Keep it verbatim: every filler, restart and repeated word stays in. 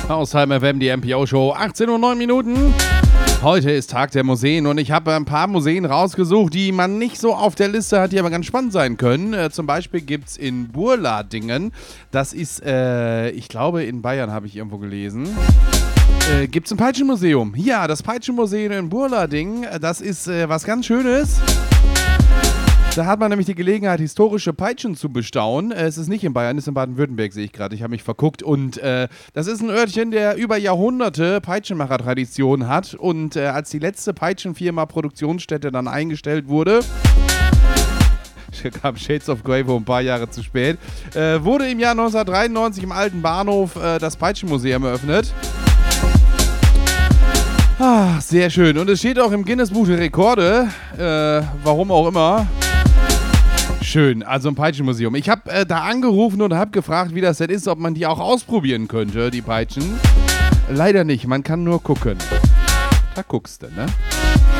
Aus Heim F M, die M P O-Show, achtzehn Uhr neun Minuten. Heute ist Tag der Museen und ich habe ein paar Museen rausgesucht, die man nicht so auf der Liste hat, die aber ganz spannend sein können. Äh, zum Beispiel gibt es in Burladingen, das ist, äh, ich glaube in Bayern habe ich irgendwo gelesen, äh, gibt es ein Peitschenmuseum. Ja, das Peitschenmuseum in Burladingen, das ist äh, was ganz Schönes. Da hat man nämlich die Gelegenheit, historische Peitschen zu bestaunen. Es ist nicht in Bayern, es ist in Baden-Württemberg, sehe ich gerade. Ich habe mich verguckt. Und äh, das ist ein Örtchen, der über Jahrhunderte Peitschenmacher-Tradition hat. Und äh, als die letzte Peitschenfirma Produktionsstätte dann eingestellt wurde, kam Shades of Grey wohl ein paar Jahre zu spät, äh, wurde im Jahr neunzehnhundertdreiundneunzig im alten Bahnhof äh, das Peitschenmuseum eröffnet. Ah, sehr schön. Und es steht auch im Guinness-Buch der Rekorde, äh, warum auch immer. Schön, also ein Peitschenmuseum. Ich habe äh, da angerufen und habe gefragt, wie das denn ist, ob man die auch ausprobieren könnte, die Peitschen. Leider nicht, man kann nur gucken. Da guckst du, ne?